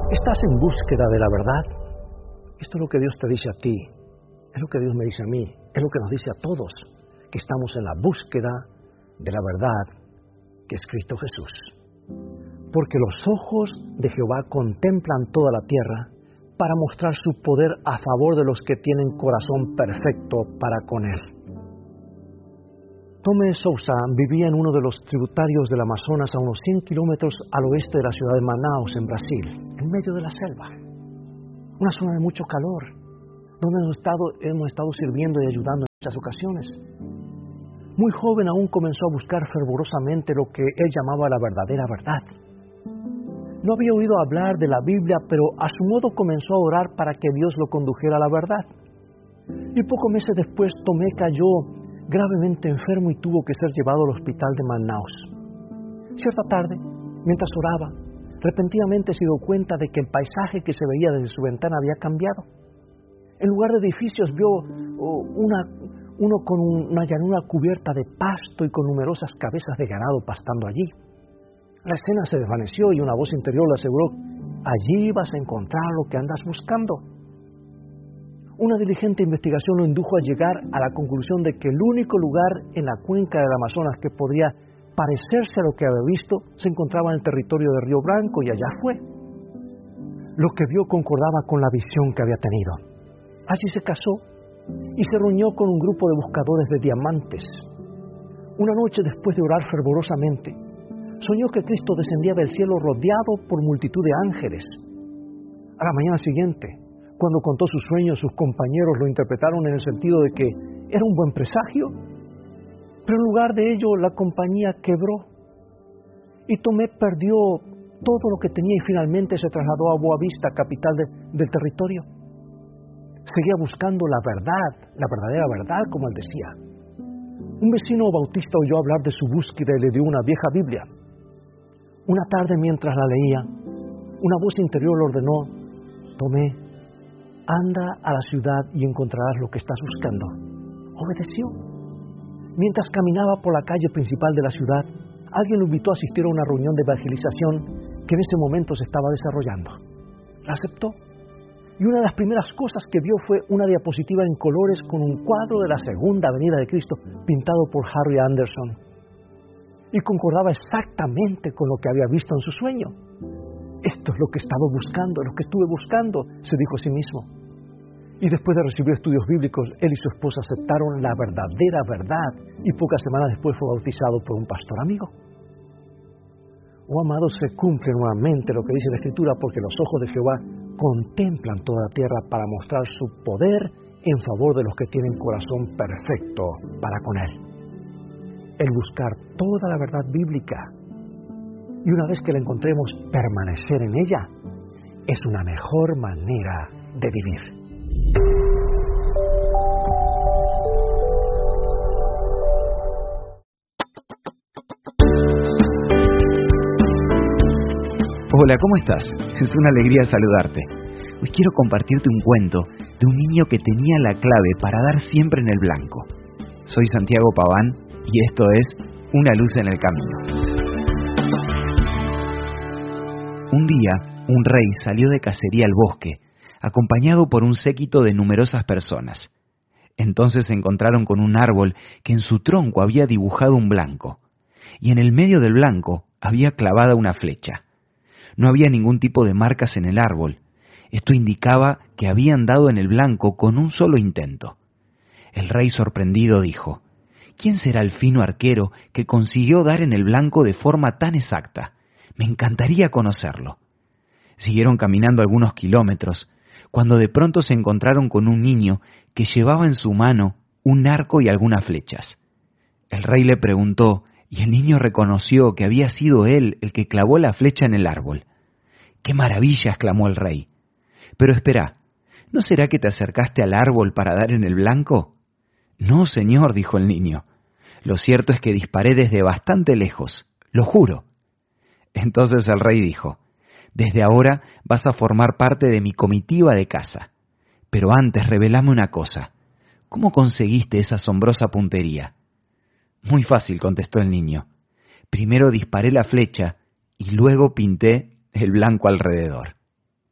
¿Estás en búsqueda de la verdad? Esto es lo que Dios te dice a ti, es lo que Dios me dice a mí, es lo que nos dice a todos, que estamos en la búsqueda de la verdad, que es Cristo Jesús. Porque los ojos de Jehová contemplan toda la tierra para mostrar su poder a favor de los que tienen corazón perfecto para con Él. Tomé Sousa vivía en uno de los tributarios del Amazonas a unos 100 kilómetros al oeste de la ciudad de Manaus, en Brasil, en medio de la selva. Una zona de mucho calor, donde hemos estado sirviendo y ayudando en muchas ocasiones. Muy joven aún comenzó a buscar fervorosamente lo que él llamaba la verdadera verdad. No había oído hablar de la Biblia, pero a su modo comenzó a orar para que Dios lo condujera a la verdad. Y pocos meses después Tomé cayó gravemente enfermo y tuvo que ser llevado al hospital de Manaus. Cierta tarde, mientras oraba, repentinamente se dio cuenta de que el paisaje que se veía desde su ventana había cambiado. En lugar de edificios vio uno con una llanura cubierta de pasto y con numerosas cabezas de ganado pastando allí. La escena se desvaneció y una voz interior le aseguró: allí vas a encontrar lo que andas buscando. Una diligente investigación lo indujo a llegar a la conclusión de que el único lugar en la cuenca del Amazonas que podría parecerse a lo que había visto se encontraba en el territorio de Río Branco, y allá fue. Lo que vio concordaba con la visión que había tenido. Allí se casó y se reunió con un grupo de buscadores de diamantes. Una noche, después de orar fervorosamente, soñó que Cristo descendía del cielo rodeado por multitud de ángeles. A la mañana siguiente, cuando contó su sueño, sus compañeros lo interpretaron en el sentido de que era un buen presagio, pero en lugar de ello la compañía quebró y Tomé perdió todo lo que tenía y finalmente se trasladó a Boa Vista, capital del territorio. Seguía buscando la verdad, la verdadera verdad, como él decía. Un vecino bautista oyó hablar de su búsqueda y le dio una vieja Biblia. Una tarde, mientras la leía, una voz interior le ordenó: Tomé, anda a la ciudad y encontrarás lo que estás buscando. Obedeció. Mientras caminaba por la calle principal de la ciudad, alguien lo invitó a asistir a una reunión de evangelización que en ese momento se estaba desarrollando. La aceptó. Y una de las primeras cosas que vio fue una diapositiva en colores con un cuadro de la segunda venida de Cristo pintado por Harry Anderson. Y concordaba exactamente con lo que había visto en su sueño. Esto es lo que estaba buscando, lo que estuve buscando, se dijo a sí mismo. Y después de recibir estudios bíblicos, él y su esposa aceptaron la verdadera verdad, y pocas semanas después fue bautizado por un pastor amigo. Oh, amados, se cumple nuevamente lo que dice la Escritura, porque los ojos de Jehová contemplan toda la tierra para mostrar su poder en favor de los que tienen corazón perfecto para con Él. El buscar toda la verdad bíblica, y una vez que la encontremos, permanecer en ella, es una mejor manera de vivir. Hola, ¿cómo estás? Es una alegría saludarte. Hoy quiero compartirte un cuento de un niño que tenía la clave para dar siempre en el blanco. Soy Santiago Paván y esto es Una luz en el camino. Un día, un rey salió de cacería al bosque, acompañado por un séquito de numerosas personas. Entonces se encontraron con un árbol que en su tronco había dibujado un blanco, y en el medio del blanco había clavada una flecha. No había ningún tipo de marcas en el árbol. Esto indicaba que habían dado en el blanco con un solo intento. El rey, sorprendido, dijo: ¿quién será el fino arquero que consiguió dar en el blanco de forma tan exacta? Me encantaría conocerlo. Siguieron caminando algunos kilómetros, cuando de pronto se encontraron con un niño que llevaba en su mano un arco y algunas flechas. El rey le preguntó, y el niño reconoció que había sido él el que clavó la flecha en el árbol. ¡Qué maravilla!, exclamó el rey. Pero espera, ¿no será que te acercaste al árbol para dar en el blanco? No, señor, dijo el niño. Lo cierto es que disparé desde bastante lejos, lo juro. Entonces el rey dijo: desde ahora vas a formar parte de mi comitiva de caza. Pero antes revelame una cosa. ¿Cómo conseguiste esa asombrosa puntería? Muy fácil, contestó el niño. Primero disparé la flecha y luego pinté el blanco alrededor.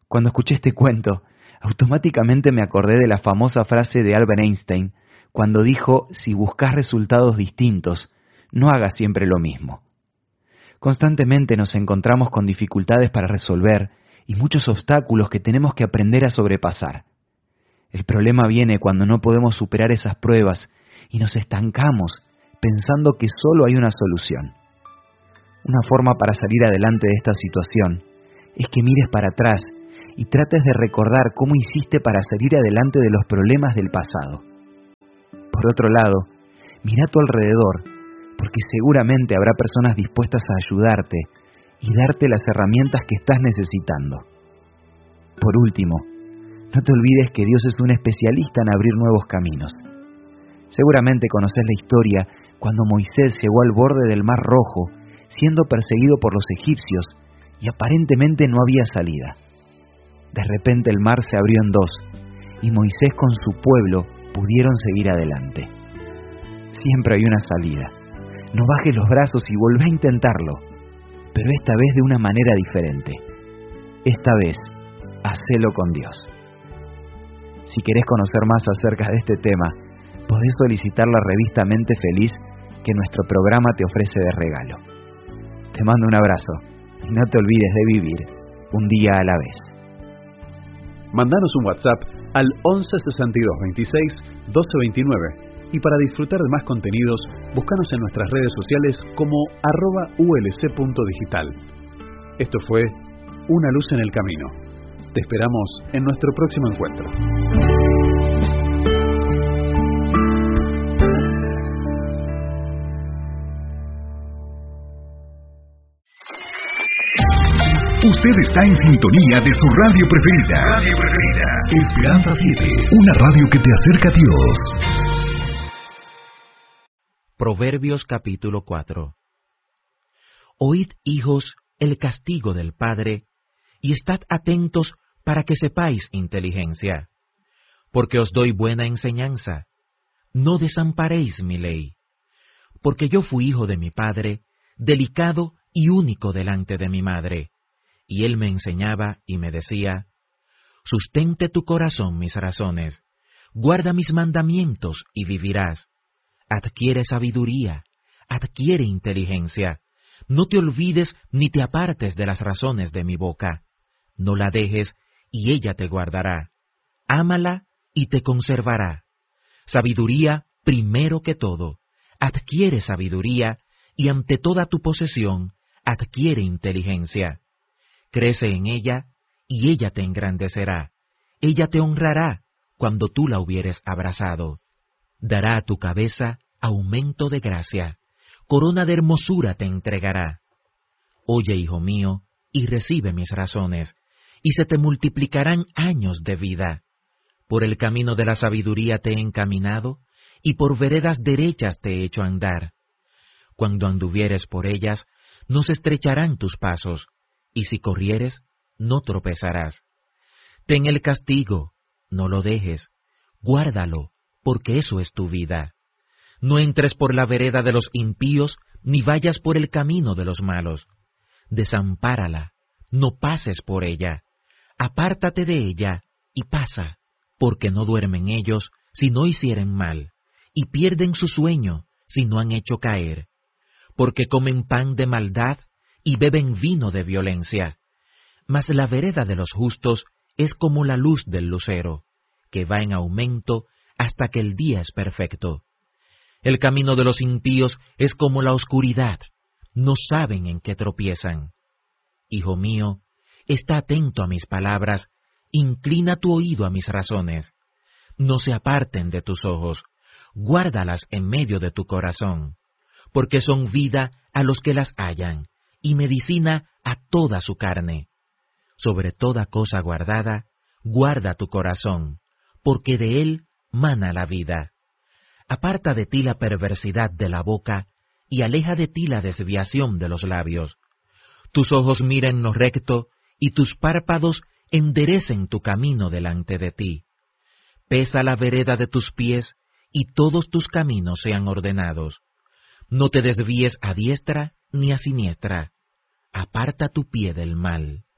Cuando escuché este cuento, automáticamente me acordé de la famosa frase de Albert Einstein, cuando dijo: si buscas resultados distintos, no hagas siempre lo mismo. Constantemente nos encontramos con dificultades para resolver y muchos obstáculos que tenemos que aprender a sobrepasar. El problema viene cuando no podemos superar esas pruebas y nos estancamos pensando que solo hay una solución. Una forma para salir adelante de esta situación es que mires para atrás y trates de recordar cómo hiciste para salir adelante de los problemas del pasado. Por otro lado, mira a tu alrededor, porque seguramente habrá personas dispuestas a ayudarte y darte las herramientas que estás necesitando. Por último, no te olvides que Dios es un especialista en abrir nuevos caminos. Seguramente conoces la historia cuando Moisés llegó al borde del Mar Rojo, siendo perseguido por los egipcios, y aparentemente no había salida. De repente el mar se abrió en dos, y Moisés con su pueblo pudieron seguir adelante. Siempre hay una salida. No bajes los brazos y volvé a intentarlo, pero esta vez de una manera diferente. Esta vez, hacelo con Dios. Si querés conocer más acerca de este tema, podés solicitar la revista Mente Feliz que nuestro programa te ofrece de regalo. Te mando un abrazo y no te olvides de vivir un día a la vez. Mandanos un WhatsApp al 11 62 26 12 29 y para disfrutar de más contenidos, búscanos en nuestras redes sociales como @ulc.digital. Esto fue Una luz en el camino. Te esperamos en nuestro próximo encuentro. Usted está en sintonía de su radio preferida. Esperanza 7, una radio que te acerca a Dios. Proverbios capítulo 4. Oíd, hijos, el castigo del Padre, y estad atentos para que sepáis inteligencia. Porque os doy buena enseñanza. No desamparéis mi ley. Porque yo fui hijo de mi padre, delicado y único delante de mi madre. Y él me enseñaba y me decía: sustente tu corazón mis razones, guarda mis mandamientos y vivirás. Adquiere sabiduría, adquiere inteligencia. No te olvides ni te apartes de las razones de mi boca. No la dejes y ella te guardará. Ámala y te conservará. Sabiduría primero que todo. Adquiere sabiduría y ante toda tu posesión adquiere inteligencia. Crece en ella y ella te engrandecerá. Ella te honrará cuando tú la hubieres abrazado. Dará a tu cabeza aumento de gracia, corona de hermosura te entregará. Oye, hijo mío, y recibe mis razones, y se te multiplicarán años de vida. Por el camino de la sabiduría te he encaminado, y por veredas derechas te he hecho andar. Cuando anduvieres por ellas, no se estrecharán tus pasos, y si corrieres, no tropezarás. Ten el castigo, no lo dejes, guárdalo, porque eso es tu vida. No entres por la vereda de los impíos, ni vayas por el camino de los malos. Desampárala, no pases por ella. Apártate de ella y pasa, porque no duermen ellos si no hicieren mal, y pierden su sueño si no han hecho caer. Porque comen pan de maldad y beben vino de violencia. Mas la vereda de los justos es como la luz del lucero, que va en aumento hasta que el día es perfecto. El camino de los impíos es como la oscuridad, no saben en qué tropiezan. Hijo mío, está atento a mis palabras, inclina tu oído a mis razones. No se aparten de tus ojos, guárdalas en medio de tu corazón, porque son vida a los que las hallan, y medicina a toda su carne. Sobre toda cosa guardada, guarda tu corazón, porque de él mana la vida. Aparta de ti la perversidad de la boca, y aleja de ti la desviación de los labios. Tus ojos miren lo recto, y tus párpados enderecen tu camino delante de ti. Pesa la vereda de tus pies, y todos tus caminos sean ordenados. No te desvíes a diestra ni a siniestra. Aparta tu pie del mal.